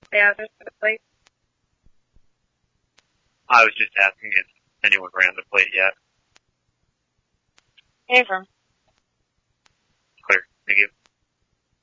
the others for the plate? I was just asking if anyone ran the plate yet. Abram. Clear. Thank you.